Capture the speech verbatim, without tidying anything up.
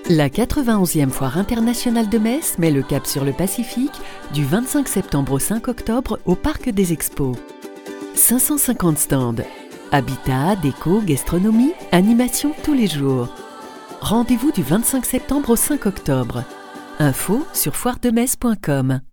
La quatre-vingt-onzième Foire internationale de Metz met le cap sur le Pacifique du vingt-cinq septembre au cinq octobre au Parc des Expos. cinq cent cinquante stands. Habitat, déco, gastronomie, animation tous les jours. Rendez-vous du vingt-cinq septembre au cinq octobre. Info sur foire de metz point com.